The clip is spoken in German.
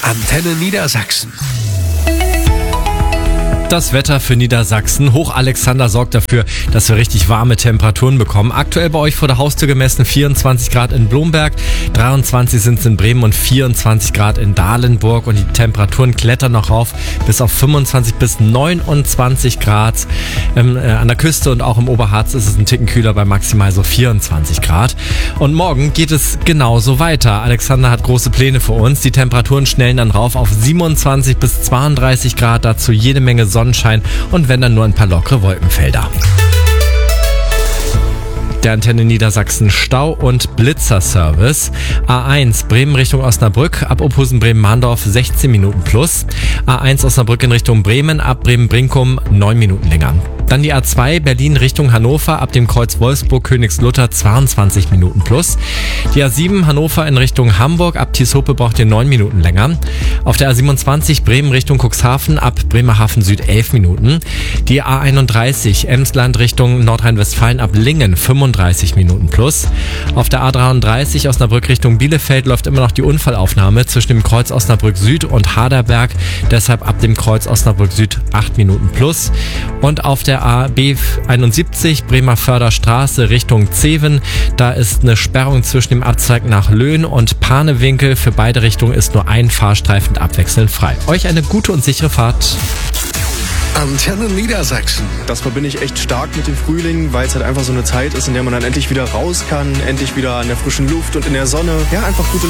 Antenne Niedersachsen. Das Wetter für Niedersachsen. Hochalexander sorgt dafür, dass wir richtig warme Temperaturen bekommen. Aktuell bei euch vor der Haustür gemessen 24 Grad in Blomberg, 23 sind es in Bremen und 24 Grad in Dahlenburg. Und die Temperaturen klettern noch rauf bis auf 25 bis 29 Grad. An der Küste und auch im Oberharz ist es ein Ticken kühler bei maximal so 24 Grad. Und morgen geht es genauso weiter. Alexander hat große Pläne für uns. Die Temperaturen schnellen dann rauf auf 27 bis 32 Grad. Dazu jede Menge Sonnenschein und wenn dann nur ein paar lockere Wolkenfelder. Der Antenne Niedersachsen Stau- und Blitzerservice. A1 Bremen Richtung Osnabrück, ab Ophusen Bremen-Mahndorf 16 Minuten plus. A1 Osnabrück in Richtung Bremen, ab Bremen-Brinkum 9 Minuten länger. Dann die A2 Berlin Richtung Hannover, ab dem Kreuz Wolfsburg-Königslutter 22 Minuten plus. Die A7 Hannover in Richtung Hamburg, ab Tieshope braucht ihr 9 Minuten länger. Auf der A27 Bremen Richtung Cuxhaven, ab Bremerhaven Süd 11 Minuten. Die A31 Emsland Richtung Nordrhein-Westfalen, ab Lingen 35 Minuten plus. Auf der A33 Osnabrück Richtung Bielefeld läuft immer noch die Unfallaufnahme zwischen dem Kreuz Osnabrück Süd und Haderberg, deshalb ab dem Kreuz Osnabrück Süd 8 Minuten plus. Und auf der AB71 Bremer Straße Richtung Zeven, da ist eine Sperrung zwischen dem Abzweig nach Löhn und Panewinkel. Für beide Richtungen ist nur ein Fahrstreifen abwechselnd frei. Euch eine gute und sichere Fahrt. Antenne Niedersachsen. Das verbinde ich echt stark mit dem Frühling, weil es halt einfach so eine Zeit ist, in der man dann endlich wieder raus kann, endlich wieder an der frischen Luft und in der Sonne. Ja, einfach gute